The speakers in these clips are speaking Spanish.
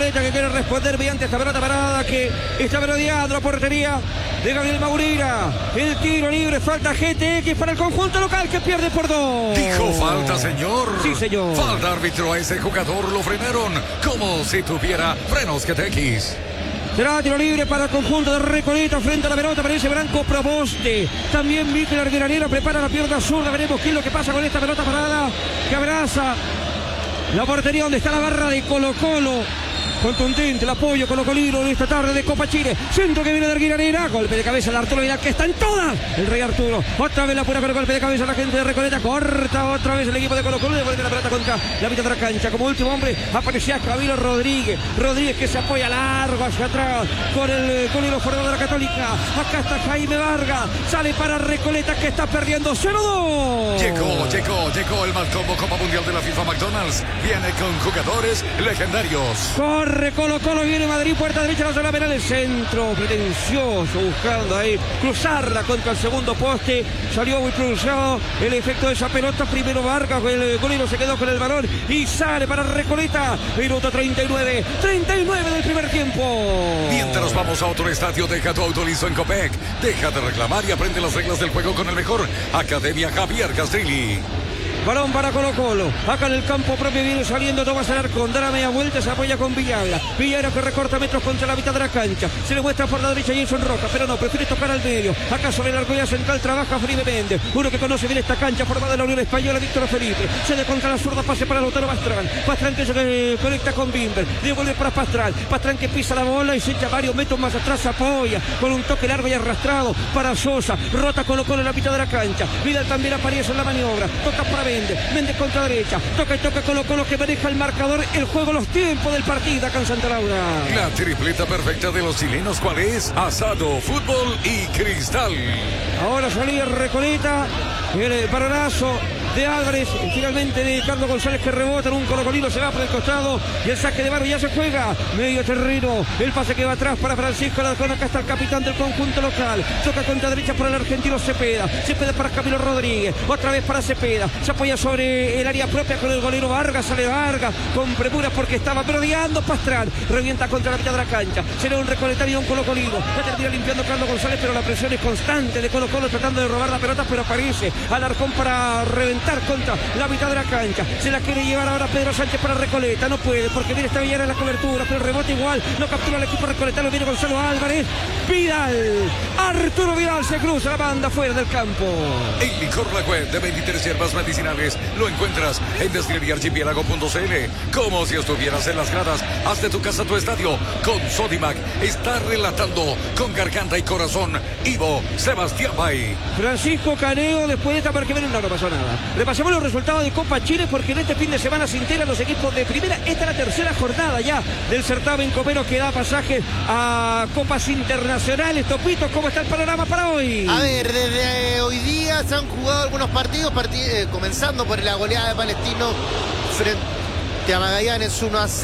Recoleta, que quiere responder mediante esta pelota parada que está merodeando la portería de Gabriel Maurira. El tiro libre, falta GTX para el conjunto local que pierde por 2. Dijo falta, señor. Sí, señor. Falta, árbitro, a ese jugador lo frenaron como si tuviera frenos GTX. Será tiro libre para el conjunto de Recoleta frente a la pelota. Aparece Branco Proboste. También Mikel Argueranero prepara la pierna zurda. Veremos qué es lo que pasa con esta pelota parada que abraza la portería donde está la barra de Colo-Colo. Contundente el apoyo colocolino en esta tarde de Copa Chile. Centro que viene de Argueranera. Golpe de cabeza el Arturo Vidal que está en todas. El Rey Arturo. Otra vez la pura con el golpe de cabeza la gente de Recoleta. Corta otra vez el equipo de Colo-Colo. Devuelve la pelota contra la mitad de la cancha. Como último hombre aparecía Camilo Rodríguez. Rodríguez que se apoya largo hacia atrás con el formador de la Católica. Acá está Jaime Vargas. Sale para Recoleta que está perdiendo 0-2. Llegó el mal combo Copa Mundial de la FIFA McDonald's. Viene con jugadores legendarios. Corre Colo-Colo, viene Madrid, puerta derecha, la zona penal, el centro, pretencioso, buscando ahí cruzarla contra el segundo poste, salió muy cruzado el efecto de esa pelota, primero Vargas, el golero se quedó con el balón y sale para Recoleta, minuto 39 del primer tiempo. Mientras vamos a otro estadio, deja tu auto listo en Copec, deja de reclamar y aprende las reglas del juego con el mejor, Academia Javier Castrilli. Balón para Colo-Colo. Acá en el campo propio viene saliendo Tomás Alarcón. Da la media vuelta, se apoya con Villagra. Villagra que recorta metros contra la mitad de la cancha. Se le muestra por la derecha Jason Roca, pero no, prefiere tocar al medio. Acá sobre la argolla central trabaja Felipe Méndez. Uno que conoce bien esta cancha formada de la Unión Española, Víctor Felipe. Se de contra la zurda, pase para Lautaro Pastrán. Pastrán que se conecta con Bimber. Devuelve para Pastrán. Pastrán que pisa la bola y se echa varios metros más atrás, se apoya con un toque largo y arrastrado para Sosa. Rota Colo-Colo en la mitad de la cancha. Vidal también aparece en la maniobra. Toca para Méndez contra derecha, toca y toca Colo-Colo que maneja el marcador, el juego, los tiempos del partido acá en Santa Laura. La tripleta perfecta de los chilenos, ¿cuál es? Asado, fútbol y cristal. Ahora salía Recoleta, el baronazo de Álvarez, finalmente de Carlos González que rebota en un colocolino, se va por el costado y el saque de barrio ya se juega, medio terreno, el pase que va atrás para Francisco Alarcón, acá está el capitán del conjunto local, toca contra derecha para el argentino Cepeda para Camilo Rodríguez, otra vez para Cepeda, se apoya sobre el área propia con el golero Vargas, sale Vargas con premura porque estaba merodeando Pastrán, revienta contra la mitad de la cancha, será un recoletario y un colocolino, va a terminar limpiando Carlos González, pero la presión es constante de Colo-Colo tratando de robar la pelota, pero aparece Alarcón para reventar contra la mitad de la cancha, se la quiere llevar ahora Pedro Sánchez para Recoleta, no puede porque viene esta Villar en la cobertura, pero el rebote igual, no captura el equipo recoletano, viene Gonzalo Álvarez, Vidal, Arturo Vidal se cruza la banda fuera del campo. El licor La Web de 23 hierbas medicinales lo encuentras en destileríaarchipiélago.cl, como si estuvieras en las gradas, haz de tu casa tu estadio, con Sodimac, está relatando con garganta y corazón, Ivo Sebastián Bay. Francisco Caneo, después de esta porque no pasó nada. Repasemos los resultados de Copa Chile porque en este fin de semana se integran los equipos de primera. Esta es la tercera jornada ya del certamen copero que da pasaje a copas internacionales. Topito, ¿cómo está el panorama para hoy? A ver, desde hoy día se han jugado algunos partidos, comenzando por la goleada de Palestino frente a Magallanes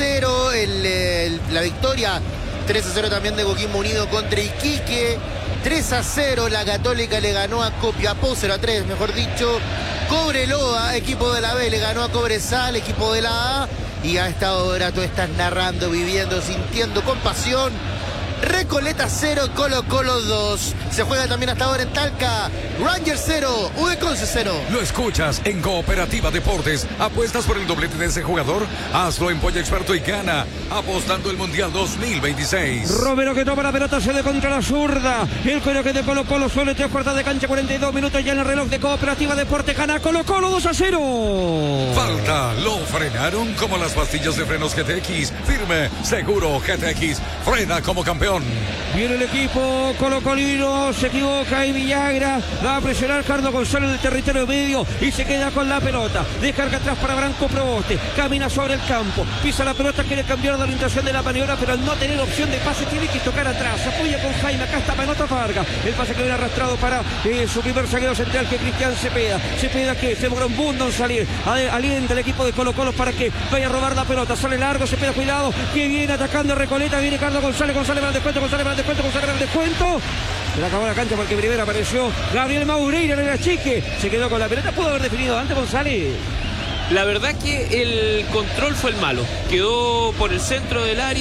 1-0, la victoria 3-0 también de Coquimbo Unido contra Iquique, 3-0 la Católica le ganó a Copiapó, 0-3 mejor dicho, Cobreloa, equipo de la B, le ganó a Cobresal, equipo de la A, y a esta hora tú estás narrando, viviendo, sintiendo con pasión. Recoleta 0, Colo-Colo 2. Se juega también hasta ahora en Talca. Rangers 0, Udeconce 0. Lo escuchas en Cooperativa Deportes. ¿Apuestas por el doblete de ese jugador? Hazlo en Polla Experto y gana, apostando el Mundial 2026. Romero que toma la pelota, se de contra la zurda. El coño que de Colo-Colo suele 3 cuartas de cancha, 42 minutos ya en el reloj de Cooperativa Deportes. Gana Colo-Colo 2-0. Falta, lo frenaron como las pastillas de frenos GTX. Firme, seguro GTX. Frena como campeón. Viene el equipo colocolino, se equivoca y Villagra va a presionar Carlos González en el territorio medio y se queda con la pelota. Descarga atrás para Branco Proboste, camina sobre el campo, pisa la pelota, quiere cambiar la orientación de la maniobra, pero al no tener opción de pase tiene que tocar atrás. Se apoya con Jaime, acá está Manota Vargas. El pase que viene arrastrado para su primer zaguero central, que es Cristian Cepeda. Cepeda que se demoró un mundo en salir. Alienta el equipo de Colo-Colo para que vaya a robar la pelota. Sale largo, Cepeda, cuidado, que viene atacando Recoleta, viene Carlos González para el descuento. Se le acabó la cancha porque primero apareció Gabriel Maurira en el achique. Se quedó con la pelota. ¿Pudo haber definido antes González? La verdad que el control fue el malo. Quedó por el centro del área.